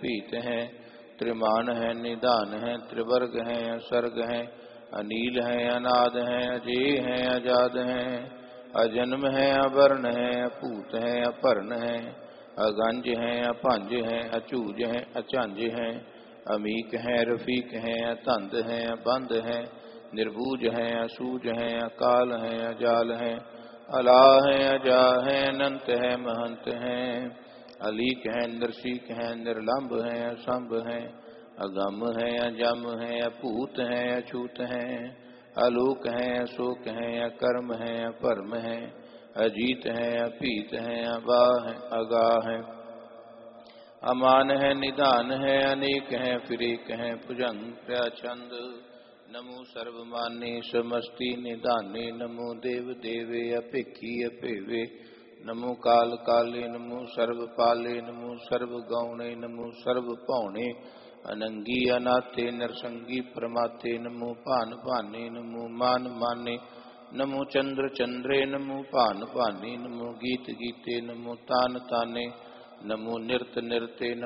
भीत हैं। त्रिमान है निधान है, त्रिवर्ग है, सर्ग है, अनील है, अनाद है, अजेय है, अजाद है, अजन्म है, अवर्ण है, अपूत है, अपर्ण है, अगंज है, अपंज है, अचूज है, अचंज है, अमीक है, रफीक है, अतंद है, अबंध है, निर्बूज है, असूज है, अकाल है, अजाल है, अला है, अजा है, अनंत है, महंत है, अलीक है, नरसीक है, निर्लंब है, असंभ है, अगम है, अजम है, अपूत है, अछूत है, आलोक है, अशोक है, अकर्म है, अपरम है, अजीत है, अपीत है, अबाह है, अगाह है, अमान है, निदान है, अनेक है, फिर एक है, भुजंग प्रचंड। नमो सर्वमान्य समस्ति निदाने, नमो देव देवे अपेक्षी अपेवे, नमो काल काले, नमो सर्वपाले, नमो सर्वगौणे, नमो सर्वभौणे, अनंगी अनाथे नरसंगी प्रमाथे, नमो भान भाने, नमो मान माने, नमो चंद्र चंद्रे, नमो भान भाने, नमो गीत गीते, नमो तान ताने, नमो निरत निरते,